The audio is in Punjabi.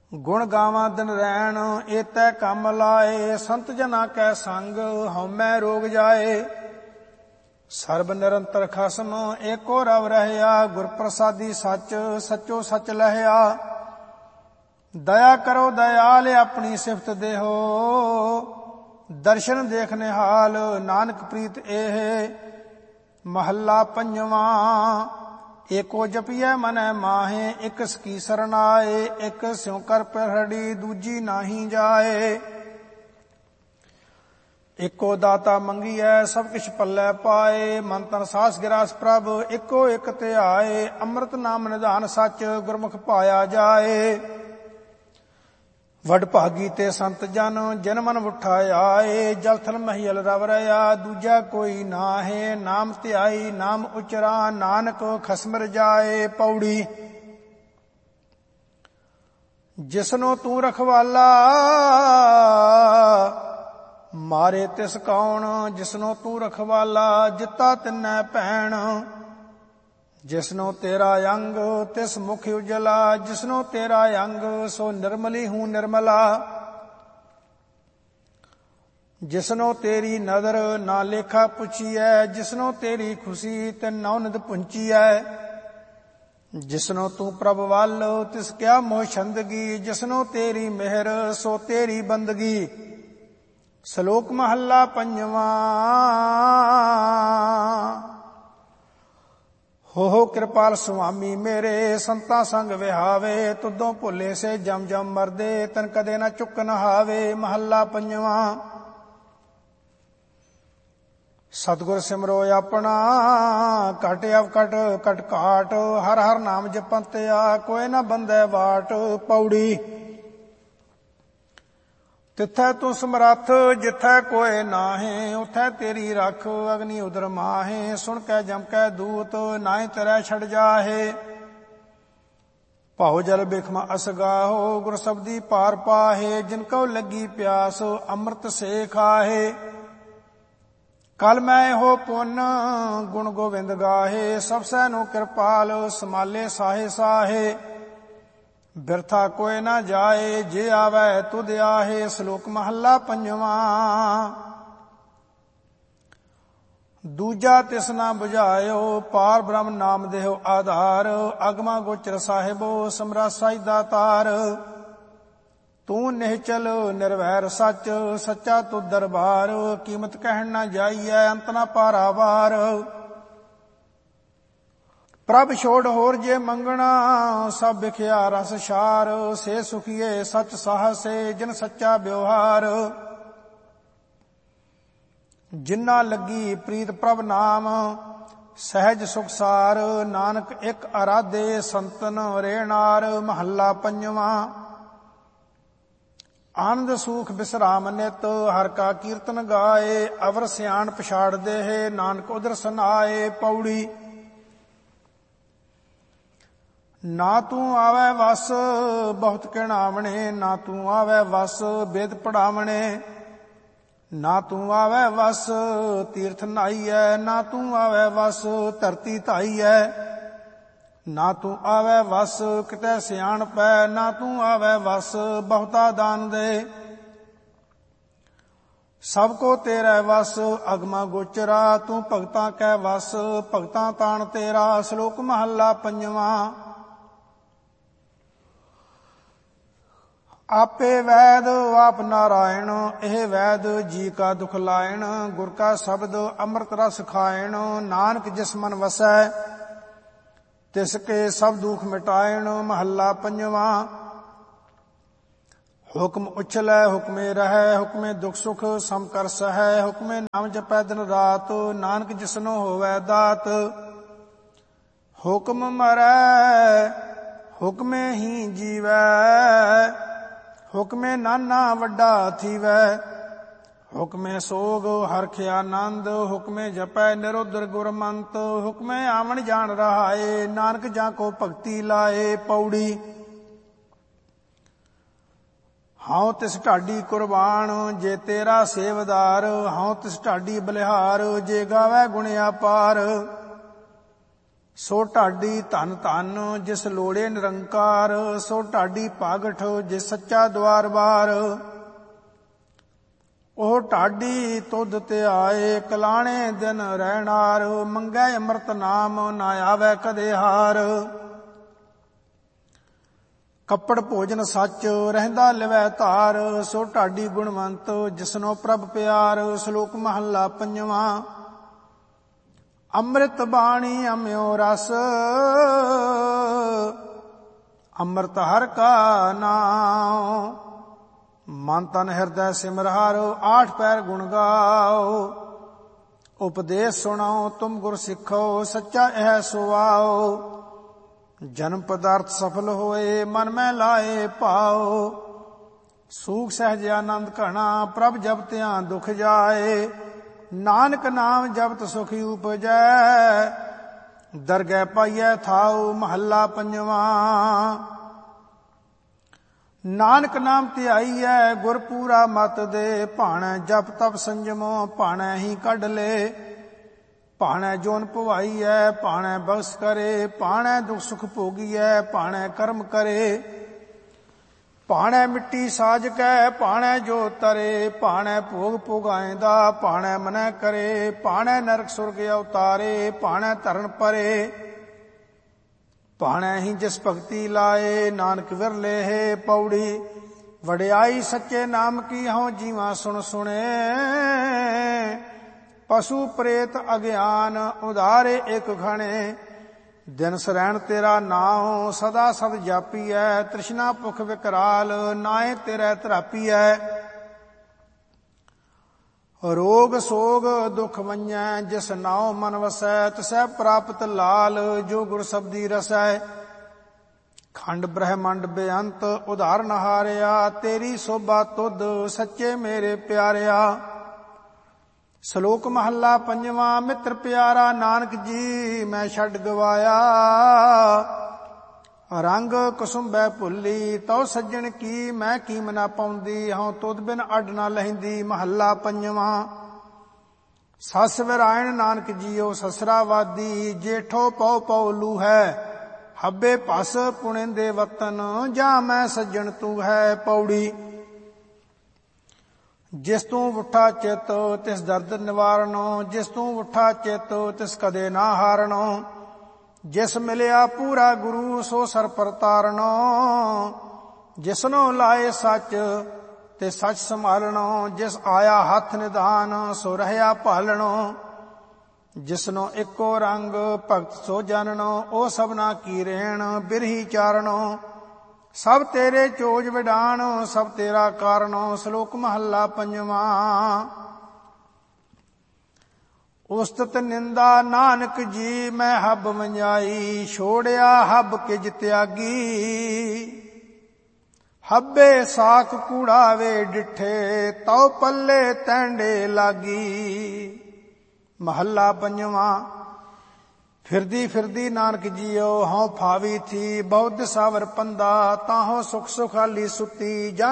ਗੁਣ ਗਾਵਾਂ ਦਿਨ ਰੈਣ ਏਤੈ ਕੰਮ ਲਾਏ। ਸੰਤ ਜਨਾ ਕੈ ਸੰਗ ਹਉਮੈ ਰੋਗ ਜਾਏ। ਸਰਬ ਨਿਰੰਤਰ ਖਸਮ ਏਕੋ ਰਵ ਰਹਿਆ। ਗੁਰ ਪ੍ਰਸਾਦੀ ਸੱਚ ਸੱਚੋ ਸੱਚ ਲਹਿਆ। ਦਇਆ ਕਰੋ ਦਇਆਲ ਆਪਣੀ ਸਿਫਤ ਦੇਹੋ। ਦਰਸ਼ਨ ਦੇਖ ਨਿਹਾਲ ਨਾਨਕ ਪ੍ਰੀਤ ਇਹ। ਮਹੱਲਾ ਪੰਜਵਾਂ। ਏਕੋ ਜਪੀਐ ਮਨੈ ਮਾਹੇ ਇਕ ਸਕੀ ਸਰਨਾਏ। ਇਕ ਸਿਉ ਕਰ ਪ੍ਰਹੜੀ ਦੂਜੀ ਨਾਹੀ ਜਾਏ। ਇੱਕੋ ਦਾਤਾ ਮੰਗੀਐ ਸਭ ਕਿਛ ਪੱਲੇ ਪਾਏ। ਮਨ ਤਨ ਸਾਸ ਗਿਰਾਸ ਪ੍ਰਭ ਇੱਕੋ ਇੱਕ ਧਿਆਏ। ਅੰਮ੍ਰਿਤ ਨਾਮ ਨਿਧਾਨ ਸੱਚ ਗੁਰਮੁਖ ਪਾਇਆ ਜਾਏ। ਵਡ ਭਾਗੀ ਤੇ ਸੰਤ ਜਨ ਜਿਨ ਮਨ ਉਠਾ ਆਏ। ਜਲ ਥਲ ਮਹੀਲ ਰਵ ਰਿਆ ਦੂਜਾ ਕੋਈ ਨਾਹੇ। ਨਾਮ ਧਿਆਈ ਨਾਮ ਉਚਰਾ ਨਾਨਕ ਖਸਮ ਰਜਾਏ। ਪੌੜੀ। ਜਿਸਨੋ ਤੂੰ ਰਖਵਾਲਾ ਮਾਰੇ ਤਿਸ ਕੌਣ। ਜਿਸਨੋ ਤੂੰ ਰਖਵਾਲਾ ਜਿੱਤਾ ਤਿੰਨੈ ਭੈਣ। ਜਿਸਨੋ ਤੇਰਾ ਅੰਗ ਤਿਸ ਮੁਖ ਉਜਲਾ। ਜਿਸਨੋ ਤੇਰਾ ਅੰਗ ਸੋ ਨਿਰਮਲੀ ਹੂੰ ਨਿਰਮਲਾ। ਜਿਸਨੋ ਤੇਰੀ ਨਦਰ ਨਾ ਲੇਖਾ ਪੁੱਛੀਐ। ਜਿਸਨੋ ਤੇਰੀ ਖੁਸ਼ੀ ਤਿਨ ਨੌ ਨਿਧ ਪੁੰਚੀਐ। ਜਿਸਨੋ ਤੂੰ ਪ੍ਰਭ ਵੱਲ ਤਿਸ ਕਿਆ ਮੋਹ ਛੰਦਗੀ। ਜਿਸਨੋ ਤੇਰੀ ਮਿਹਰ ਸੋ ਤੇਰੀ ਬੰਦਗੀ। ਸ਼ਲੋਕ ਮਹੱਲਾ ਪੰਜਵਾਂ। ਹੋ ਕਿਰਪਾਲ ਸੁਆਮੀ ਮੇਰੇ ਸੰਤਾਂ ਸੰਗ ਵਿਹਾਵੇ। ਤੁਦੋਂ ਭੁੱਲੇ ਸੇ ਜਮ ਜਮ ਮਰਦੇ ਤਨ ਕਦੇ ਨਾ ਚੁੱਕ ਨਹਾਵੇ। ਮਹੱਲਾ ਪੰਜਵਾਂ। ਸਤਿਗੁਰ ਸਿਮਰੋ ਆਪਣਾ ਘਟ ਅਵਕਟ ਕਟ ਘਾਟ। ਹਰ ਹਰ ਨਾਮ ਜਪੰਤਿਆ ਕੋਈ ਨਾ ਬੰਦੈ ਵਾਟ। ਪੌੜੀ। ਤਿੱਥੈ ਤੂੰ ਸਮਰੱਥ ਜਿੱਥੈ ਕੋਇ ਨਾਹੇ। ਉਥੈ ਤੇਰੀ ਰਖ ਅਗਨੀ ਉਦਰ ਮਾਹੇ। ਸੁਣ ਕੈ ਜਮ ਕੈ ਦੂਤ ਨਾਹੀ ਤਰੈ ਛੜ ਜਾਹੇ। ਭਾਉ ਜਲ ਬਿਖਮ ਅਸਗਾਹੋ ਗੁਰ ਸਬਦੀ ਪਾਰ ਪਾਹੇ। ਜਿਨ ਕਉ ਲੱਗੀ ਪਿਆਸ ਅੰਮ੍ਰਿਤ ਸੇ ਖਾਹੇ। ਕਲ ਮੈਂ ਹੋ ਪੁੰਨ ਗੁਣ ਗੋਵਿੰਦ ਗਾਹੇ। ਸਭ ਸੈ ਨੂੰ ਕਿਰਪਾਲ ਸਮਾਲੇ ਸਾਹੇ ਸਾਹੇ। ਬਿਰਥਾ ਕੋਇ ਨਾ ਜਾਏ ਜੇ ਆਵੈ ਤੁਧ ਆਹੇ। ਸ਼ਲੋਕ ਮਹੱਲਾ ਪੰਜਵਾਂ। ਦੂਜਾ ਤਿਸ ਨਾ 부ਝਾਇਓ ਪਾਰ ਬ੍ਰਹਮ ਨਾਮ ਦੇਹੁ ਆਧਾਰ। ਅਗਮਾ ਗੋਚਰ ਸਾਹਿਬੋ ਸਮਰਾਸਾਈ ਦਾਤਾਰ। ਤੂੰ ਨਿਹਚਲ ਨਿਰਵੈਰ ਸੱਚ ਸੱਚਾ ਤੁਧ ਦਰਬਾਰ। ਕੀਮਤ ਕਹਿਣ ਨਾ ਜਾਈਐ ਅੰਤ ਨਾ ਪਾਰਾਵਾਰ। ਪ੍ਰਭ ਛੋੜ ਹੋਰ ਜੇ ਮੰਗਣਾ ਸਭ ਵਿਖਿਆ ਰਸ ਛਾਰ। ਸੇ ਸੁਖੀਏ ਸੱਚ ਸਾਹਸੇ ਜਿਨ ਸੱਚਾ ਵਿਵਹਾਰ। ਜਿਨਾ ਲੱਗੀ ਪ੍ਰੀਤ ਪ੍ਰਭ ਨਾਮ ਸਹਿਜ ਸੁਖ ਸਾਰ। ਨਾਨਕ ਇੱਕ ਅਰਾਧੇ ਸੰਤਨ ਰੇਣਾਰ। ਮਹੱਲਾ ਪੰਜਵਾਂ। ਆਨੰਦ ਸੂਖ ਬਿਸਰਾਮ ਨਿਤ ਹਰ ਕਾ ਕੀਰਤਨ ਗਾਏ। ਅਵਰ ਸਿਆਣ ਪਛਾੜ ਦੇਹ ਨਾਨਕ ਉਦਰ ਸਨਾਏ। ਪੌੜੀ। ਨਾ ਤੂੰ ਆਵੈ ਵਸ ਬਹੁਤ ਕਹਿਣਾਵਣੇ। ਨਾ ਤੂੰ ਆਵੈ ਵਸ ਵੇਦ ਪੜਾਵਣੇ। ਨਾ ਤੂੰ ਆਵੈ ਵਸ ਤੀਰਥ ਨਾਈਐ। ਨਾ ਤੂੰ ਆਵੈ ਵਸ ਧਰਤੀ ਧਾਈਐ। ਨਾ ਤੂੰ ਆਵੈ ਵਸ ਕਿਤੈ ਸਿਆਣ ਪੈ। ਨਾ ਤੂੰ ਆਵੈ ਵਸ ਬਹੁਤਾ ਦਾਨ ਦੇ। ਸਭ ਕੋ ਤੇਰਾ ਵਸ ਅਗਮਾ ਗੋਚਰਾ। ਤੂੰ ਭਗਤਾਂ ਕੈ ਵਸ ਭਗਤਾਂ ਤਾਣ ਤੇਰਾ। ਸ਼ਲੋਕ ਮਹੱਲਾ ਪੰਜਵਾਂ। ਆਪੇ ਵੈਦ ਆਪ ਨਾਰਾਇਣ ਇਹ ਵੈਦ ਜੀ ਕਾ ਦੁਖ ਲਾਇਣ। ਗੁਰ ਕਾ ਸ਼ਬਦ ਅੰਮ੍ਰਿਤ ਰਸ ਖਾਇਣ। ਨਾਨਕ ਜਿਸ ਮਨ ਵਸੈ ਤਿਸ ਕੇ ਸਭ ਦੁਖ ਮਿਟਾਇਣ। ਮਹੱਲਾ ਪੰਜਵਾਂ। ਹੁਕਮ ਉਛਲੈ ਹੁਕਮੇ ਰਹੈ ਹੁਕਮੇ ਦੁਖ ਸੁਖ ਸਮ ਕਰ ਸਹੈ। ਹੁਕਮੇ ਨਾਮ ਜਪੈ ਦਿਨ ਰਾਤ ਨਾਨਕ ਜਿਸਨੋ ਹੋਵੈ ਦਾਤ। ਹੁਕਮ ਮਰੈ ਹੁਕਮੇ ਹੀ ਜੀਵੈ। ਹੁਕਮੇ ਨਾਨਾ ਵੱਡਾ ਥੀਵੈ। ਹੁਕਮੇ ਸੋਗ ਹਰਖ ਆਨੰਦ। ਹੁਕਮੇ ਜਪੈ ਨਿਰੋਦਰ ਗੁਰਮੰਤ। ਹੁਕਮੇ ਆਵਣ ਜਾਣ ਰਹਾਏ ਨਾਨਕ ਜਾਂ ਕੋ ਭਗਤੀ ਲਾਏ। ਪੌੜੀ। ਹਉ ਤਿਸ ਢਾਡੀ ਕੁਰਬਾਨ ਜੇ ਤੇਰਾ ਸੇਵਦਾਰ। ਹਉ ਤਿਸ ਢਾਡੀ ਬਲਿਹਾਰ ਜੇ ਗਾਵੈ ਗੁਣ ਅਪਾਰ। ਸੋ ਢਾਡੀ ਧਨ ਧਨ ਜਿਸ ਲੋੜੇ ਨਿਰੰਕਾਰ, ਸੋ ਢਾਡੀ ਭਾਗਠ ਜਿਸ ਸੱਚਾ ਦਵਾਰ ਬਾਰ। ਉਹ ਢਾਡੀ ਤੁਧ ਧਿਆਏ ਕਲਾਣੇ ਦਿਨ ਰਹਿਣਾਰ, ਮੰਗੈ ਅੰਮ੍ਰਿਤ ਨਾਮ ਨਾ ਆਵੈ ਕਦੇ ਹਾਰ। ਕੱਪੜ ਭੋਜਨ ਸੱਚ ਰਹਿੰਦਾ ਲਿਵੈ ਧਾਰ, ਸੋ ਢਾਡੀ ਗੁਣਵੰਤ ਜਿਸਨੋ ਪ੍ਰਭ ਪਿਆਰ। ਸ਼ਲੋਕ ਮਹੱਲਾ ਪੰਜਵਾਂ। ਅੰਮ੍ਰਿਤ ਬਾਣੀ ਅਮਿਓ ਰਸ, ਅੰਮ੍ਰਿਤ ਹਰਿ ਕਾ ਨਾਮ। ਮਨ ਤਨ ਹਿਰਦੈ ਸਿਮਰ ਹਰਿ, ਆਠ ਪੈਰ ਗੁਣ ਗਾਓ। ਉਪਦੇਸ਼ ਸੁਣਾਓ ਤੁਮ ਗੁਰ ਸਿੱਖੋ, ਸੱਚਾ ਇਹ ਸੁਆਓ। ਜਨਮ ਪਦਾਰਥ ਸਫਲ ਹੋਏ, ਮਨ ਮੈਂ ਲਾਏ ਭਾਓ। ਸੂਖ ਸਹਿਜ ਆਨੰਦ ਘਣਾ, ਪ੍ਰਭ ਜਪਤਿਆਂ ਦੁਖ ਜਾਏ। ਨਾਨਕ ਨਾਮ ਜਪਤ ਸੁਖ ਉਪਜੈ, ਦਰਗਹਿ ਪਾਈਐ ਥਾਉ। ਮਹੱਲਾ ਪੰਜਵਾਂ। ਨਾਨਕ ਨਾਮ ਧਿਆਈਐ ਗੁਰ ਪੂਰਾ ਮਤ ਦੇ, ਭਾਣੈ ਜਪ ਤਪ ਸੰਜਮੋ ਭਾਣੈ ਹੀ ਕੱਢ ਲੇ। ਭਾਣੈ ਜੋਨ ਭਵਾਈਐ ਭਾਣੈ ਬਖਸ਼ ਕਰੇ, ਭਾਣੈ ਦੁਖ ਸੁਖ ਭੋਗੀਐ ਭਾਣੈ ਕਰਮ ਕਰੇ। ਭਾਣੈ ਮਿੱਟੀ ਸਾਜ ਕੈ ਭਾਣੈ ਜੋ ਤਰੇ, ਭਾਣੈ ਭੋਗ ਭੋਗਾਇਂਦਾ ਭਾਣੈ ਮਨੈ ਕਰੇ। ਭਾਣੈ ਨਰਕ ਸੁਰਗ ਅਵਤਾਰੇ, ਭਾਣੈ ਧਰਨ ਪਰੇ। ਭਾਣੈ ਹੀ ਜਿਸ ਭਗਤੀ ਲਾਏ, ਨਾਨਕ ਵਿਰਲੇ ਹੈ ਪੌੜੀ। ਵਡਿਆਈ ਸੱਚੇ ਨਾਮ ਕੀ ਹਉ ਜੀਵਾ ਸੁਣ ਸੁਣੇ, ਪਸ਼ੂ ਪ੍ਰੇਤ ਅਗਿਆਨ ਉਧਾਰੇ ਇੱਕ ਖਣੇ। ਦਿਨ ਸਰੈਣ ਤੇਰਾ ਨਾਉ ਸਦਾ ਸਦ ਜਾਪੀਐ, ਤ੍ਰਿਸ਼ਨਾ ਭੁਖ ਵਿਕਰਾਲ ਨਾਏ ਤੇਰੇ ਧਰਾਪੀਐ। ਰੋਗ ਸੋਗ ਦੁਖ ਵੰਜੈ ਜਿਸ ਨਾਉ ਮਨ ਵਸੈ, ਤਿਸੈ ਪ੍ਰਾਪਤ ਲਾਲ ਜੋ ਗੁਰ ਸਬਦੀ ਰਸੈ। ਖੰਡ ਬ੍ਰਹਮੰਡ ਬੇਅੰਤ ਉਧਾਰਨ ਹਾਰਿਆ, ਤੇਰੀ ਸੋਭਾ ਤੁਧ ਸੱਚੇ ਮੇਰੇ ਪਿਆਰਿਆ। ਸ਼ਲੋਕ ਮਹੱਲਾ ਪੰਜਵਾਂ। ਮਿੱਤਰ ਪਿਆਰਾ ਨਾਨਕ ਜੀ ਮੈਂ ਛੱਡ ਗਵਾਇਆ, ਰੰਗ ਕੁਸੁੰਬੈ ਭੁੱਲੀ ਤਉ ਸੱਜਣ ਕੀ। ਮੈਂ ਕੀਮ ਨਾ ਪਾਉਂਦੀ ਹਉ ਤੁਧ ਬਿਨ ਅੱਡ ਨਾ ਲਹਿੰਦੀ। ਮਹੱਲਾ ਪੰਜਵਾਂ। ਸੱਸ ਵਿਰਾਇਣ ਨਾਨਕ ਜੀਓ ਸਸਰਾਵਾਦੀ, ਜੇਠੋ ਪਉ ਪਉ ਲੂਹੈ ਹੱਬੇ ਭਸ ਪੁਣਿੰਦੇ ਵਤਨ। ਜਾਂ ਮੈਂ ਸੱਜਣ ਤੂੰ ਹੈ ਪੌੜੀ। ਜਿਸ ਤੂੰ ਉਠਾ ਚਿਤ ਤਿਸ ਦਰਦ ਨਿਵਾਰਣੋ, ਜਿਸ ਤੂੰ ਉਠਾ ਚਿਤ ਤਿਸ ਕਦੇ ਨਾ ਹਾਰਣੋ। ਜਿਸ ਮਿਲਿਆ ਪੂਰਾ ਗੁਰੂ ਸੋ ਸਰ ਪਰ ਤਾਰਣੋ, ਜਿਸਨੋ ਲਾਏ ਸੱਚ ਤੇ ਸੱਚ ਸੰਭਾਲਣੋ। ਜਿਸ ਆਇਆ ਹੱਥ ਨਿਧਾਨ ਸੋ ਰਹਿਆ ਭਾਲਣੋ। ਜਿਸਨੋ ਇੱਕੋ ਰੰਗ ਭਗਤ ਸੋ ਜਾਣਨੋ, ਉਹ ਸਭਨਾ ਕੀ ਰੇਣ ਬਿਰਹੀ ਚਾਰਣੋ। ਸਭ ਤੇਰੇ ਚੋਜ ਵਿਡਾਣ ਸਭ ਤੇਰਾ ਕਾਰਣੋ। ਸ਼ਲੋਕ ਮਹੱਲਾ ਪੰਜਵਾਂ। ਉਸਤਤ ਨਿੰਦਾ ਨਾਨਕ ਜੀ ਮੈਂ ਹੱਬ ਵੰਜਾਈ, ਛੋੜਿਆ ਹੱਬ ਕਿਜ ਤਿਆਗੀ। ਹੱਬੇ ਸਾਖ ਕੂੜਾਵੇ ਡਿਠੇ, ਤਉ ਪੱਲੇ ਤੈਂਡੇ ਲਾਗੀ। ਮਹੱਲਾ ਪੰਜਵਾਂ। ਫਿਰਦੀ ਫਿਰਦੀ ਨਾਨਕ ਜੀਓ ਹਉ ਫਾਵੀ ਥੀ, ਬਹੁਤ ਸਾਵਰ ਪੰਦਾ ਤਾਹੋ ਸੁਖ ਸੁਖਾਲੀ ਸੁਤੀ।